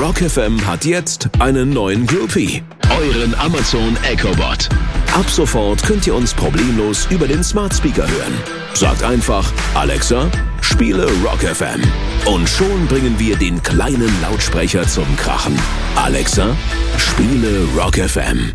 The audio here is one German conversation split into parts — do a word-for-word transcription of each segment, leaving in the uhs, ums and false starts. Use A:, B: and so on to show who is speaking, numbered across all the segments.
A: Rock F M hat jetzt einen neuen Groupie. Euren Amazon Echo Bot. Ab sofort könnt ihr uns problemlos über den Smart Speaker hören. Sagt einfach, Alexa, spiele Rock F M. Und schon bringen wir den kleinen Lautsprecher zum Krachen. Alexa, spiele Rock F M.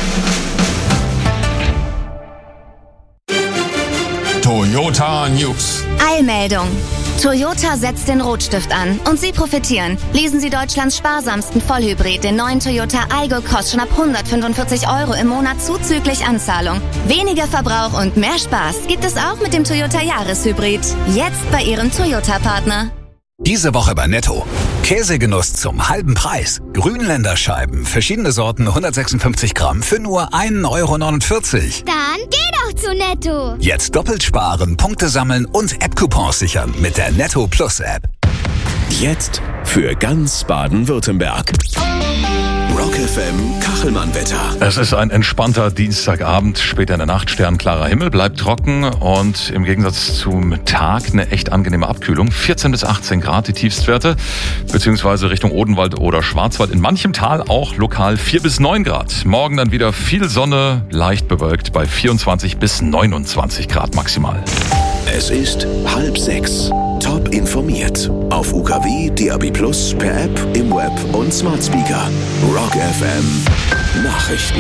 B: Toyota News.
C: Eilmeldung. Toyota setzt den Rotstift an und Sie profitieren. Lesen Sie Deutschlands sparsamsten Vollhybrid, den neuen Toyota Aygo Cross, schon ab hundertfünfundvierzig Euro im Monat zuzüglich Anzahlung. Weniger Verbrauch und mehr Spaß gibt es auch mit dem Toyota Jahreshybrid. Jetzt bei Ihrem Toyota-Partner.
D: Diese Woche bei Netto. Käsegenuss zum halben Preis. Grünländerscheiben, verschiedene Sorten, hundertsechsundfünfzig Gramm für nur ein Euro neunundvierzig.
E: Dann geh doch zu Netto.
D: Jetzt doppelt sparen, Punkte sammeln und App-Coupons sichern mit der Netto Plus App.
A: Jetzt für ganz Baden-Württemberg. Rock F M Kachelmann-Wetter.
F: Es ist ein entspannter Dienstagabend, später in der Nacht, sternklarer Himmel, bleibt trocken und im Gegensatz zum Tag eine echt angenehme Abkühlung. vierzehn bis achtzehn Grad die Tiefstwerte, beziehungsweise Richtung Odenwald oder Schwarzwald. In manchem Tal auch lokal vier bis neun Grad. Morgen dann wieder viel Sonne, leicht bewölkt bei vierundzwanzig bis neunundzwanzig Grad maximal.
A: Es ist halb sechs. Top informiert. Auf U K W, D A B Plus, per App, im Web und Smart Speaker. Rock F M Nachrichten.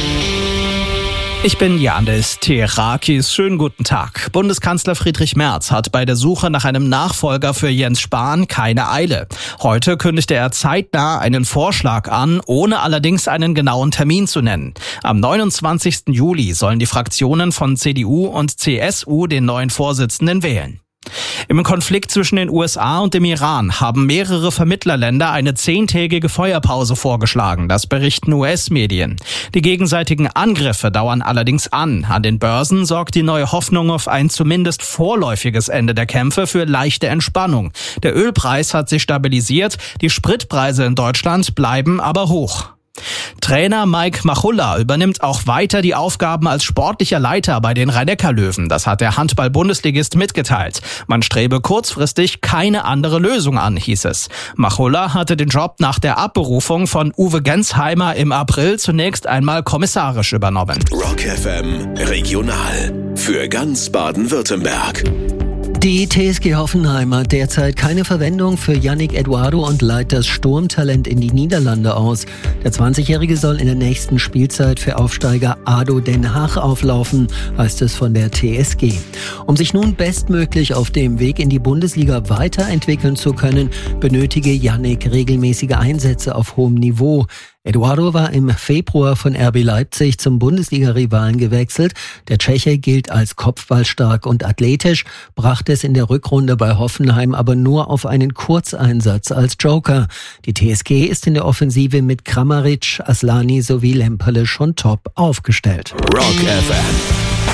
G: Ich bin Janis Terakis. Schönen guten Tag. Bundeskanzler Friedrich Merz hat bei der Suche nach einem Nachfolger für Jens Spahn keine Eile. Heute kündigte er zeitnah einen Vorschlag an, ohne allerdings einen genauen Termin zu nennen. Am neunundzwanzigsten Juli sollen die Fraktionen von C D U und C S U den neuen Vorsitzenden wählen. Im Konflikt zwischen den U S A und dem Iran haben mehrere Vermittlerländer eine zehntägige Feuerpause vorgeschlagen, das berichten U S-Medien. Die gegenseitigen Angriffe dauern allerdings an. An den Börsen sorgt die neue Hoffnung auf ein zumindest vorläufiges Ende der Kämpfe für leichte Entspannung. Der Ölpreis hat sich stabilisiert, die Spritpreise in Deutschland bleiben aber hoch. Trainer Mike Machulla übernimmt auch weiter die Aufgaben als sportlicher Leiter bei den Rhein-Neckar-Löwen. Das hat der Handball-Bundesligist mitgeteilt. Man strebe kurzfristig keine andere Lösung an, hieß es. Machulla hatte den Job nach der Abberufung von Uwe Gensheimer im April zunächst einmal kommissarisch übernommen.
A: Rock F M Regional für ganz Baden-Württemberg.
H: Die T S G Hoffenheim hat derzeit keine Verwendung für Yannick Eduardo und leiht das Sturmtalent in die Niederlande aus. Der zwanzigjährige soll in der nächsten Spielzeit für Aufsteiger A D O Den Haag auflaufen, heißt es von der T S G. Um sich nun bestmöglich auf dem Weg in die Bundesliga weiterentwickeln zu können, benötige Yannick regelmäßige Einsätze auf hohem Niveau. Eduardo war im Februar von R B Leipzig zum Bundesliga-Rivalen gewechselt. Der Tscheche gilt als kopfballstark und athletisch, brachte es in der Rückrunde bei Hoffenheim aber nur auf einen Kurzeinsatz als Joker. Die T S G ist in der Offensive mit Kramaric, Aslani sowie Lemperle schon top aufgestellt.
A: Rock F M